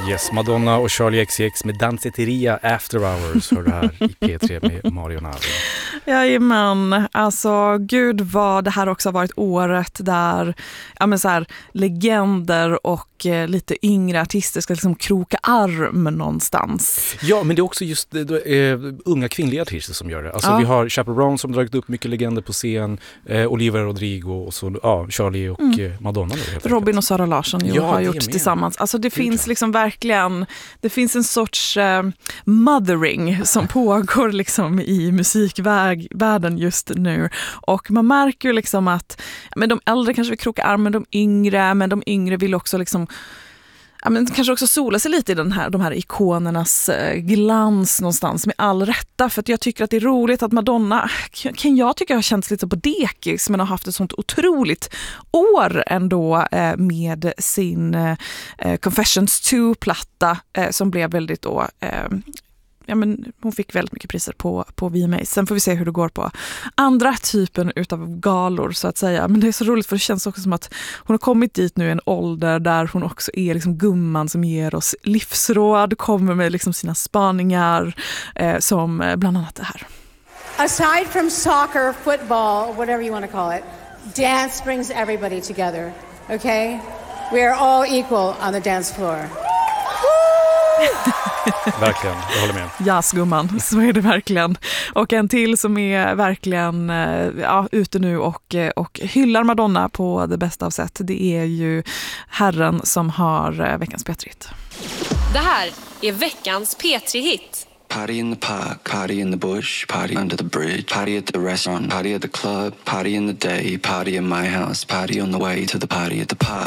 Yes, Madonna och Charlie XCX med Danceteria After Hours hör det här i P3 med Mario Narvi. Jajamän, alltså gud vad det här också har varit året där så här, legender och lite yngre artister ska liksom kroka arm någonstans. Ja, men det är också just unga kvinnliga artister som gör det. Alltså vi har Chaperone som dragit upp mycket legender på scen, Olivia Rodrigo och så Charlie och Madonna. Då, Robin och Sara Larsson har gjort tillsammans. Alltså det finns liksom verkligen, det finns en sorts mothering som pågår liksom i musikvärlden just nu. Och man märker ju liksom att men de äldre kanske vill kroka arm med men de yngre vill också liksom kanske också sola sig lite i de här ikonernas glans någonstans med all rätta, för att jag tycker att det är roligt att Madonna kan jag tycka har känts lite på dekis men har haft ett sånt otroligt år ändå med sin Confessions 2-platta som blev väldigt då hon fick väldigt mycket priser på VMA. Sen får vi se hur det går på andra typen utav galor så att säga. Men det är så roligt för det känns också som att hon har kommit dit nu i en ålder där hon också är liksom gumman som ger oss livsråd, kommer med liksom sina spaningar som bland annat det här. Aside from soccer, football, whatever you want to call it, dance brings everybody together, okay? We are all equal on the dance floor. Verkligen, jag håller med. Jazzgumman, så är det verkligen. Och en till som är verkligen ute nu och hyllar Madonna på det bästa av sätt, det är ju herren som har veckans P3-hit. Det här är veckans P3-hit. Party in the park, party in the bush, party under the bridge, party at the restaurant, party at the club, party in the day, party in my house, party on the way to the party at the park.